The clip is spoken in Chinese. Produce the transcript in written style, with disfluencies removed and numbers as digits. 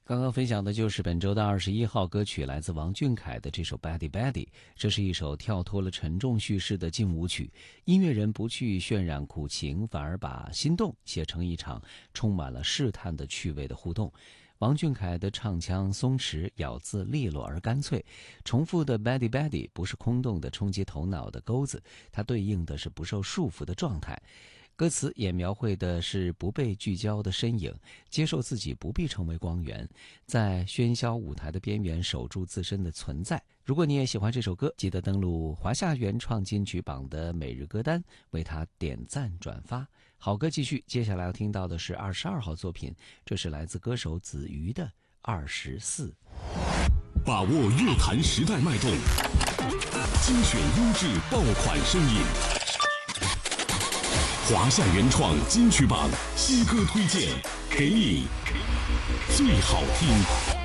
刚刚分享的就是本周的21号歌曲，来自王俊凯的这首 Badi Badi。 这是一首跳脱了沉重叙事的劲舞曲，音乐人不去渲染苦情，反而把心动写成一场充满了试探的趣味的互动。王俊凯的唱腔松弛，咬字利落而干脆，重复的 Badi Badi 不是空洞的冲击头脑的钩子，它对应的是不受束缚的状态。歌词也描绘的是不被聚焦的身影，接受自己不必成为光源，在喧嚣舞台的边缘守住自身的存在。如果你也喜欢这首歌，记得登录华夏原创金曲榜的每日歌单，为它点赞转发。好歌继续，接下来要听到的是22号作品，这是来自歌手子瑜的24。 把握乐坛时代脉动，精选优质爆款声音。华夏原创金曲榜新歌推荐，给你最好听。